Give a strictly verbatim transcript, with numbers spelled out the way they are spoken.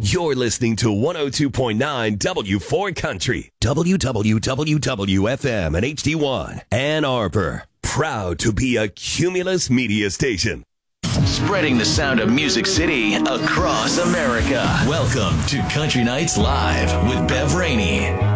You're listening to one oh two point nine W four Country, W W W W F M and H D one, Ann Arbor. Proud to be a Cumulus media station. Spreading the sound of Music City across America. Welcome to Country Nights Live with Bev Rainey.